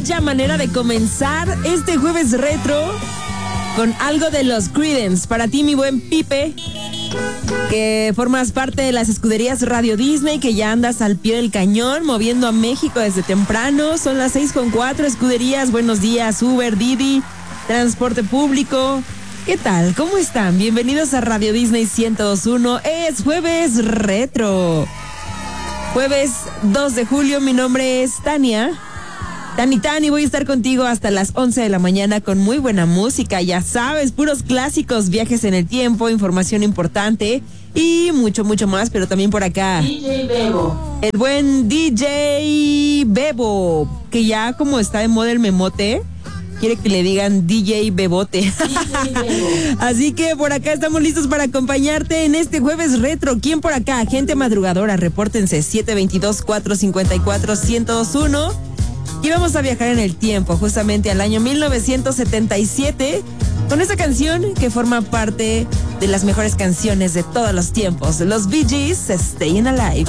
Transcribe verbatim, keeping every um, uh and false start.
bella manera de comenzar este jueves retro con algo de los Creedence. Para ti, mi buen Pipe, que formas parte de las escuderías Radio Disney, que ya andas al pie del cañón, moviendo a México desde temprano. Son las seis con cuatro escuderías. Buenos días, Uber, Didi, transporte público. ¿Qué tal? ¿Cómo están? Bienvenidos a Radio Disney ciento dos punto uno. Es jueves retro. Jueves dos de julio. Mi nombre es Tania. Tani Tani, voy a estar contigo hasta las once de la mañana con muy buena música, ya sabes, puros clásicos, viajes en el tiempo, información importante y mucho, mucho más, pero también por acá D J Bebo. El buen D J Bebo, que ya como está de moda el memote, quiere que le digan D J Bebote. D J Bebo. Así que por acá estamos listos para acompañarte en este jueves retro. ¿Quién por acá? Gente madrugadora, repórtense siete dos dos, cuatro cinco cuatro, uno cero dos uno. Y vamos a viajar en el tiempo, justamente al año mil novecientos setenta y siete, con esta canción que forma parte de las mejores canciones de todos los tiempos, los Bee Gees, Stayin' Alive.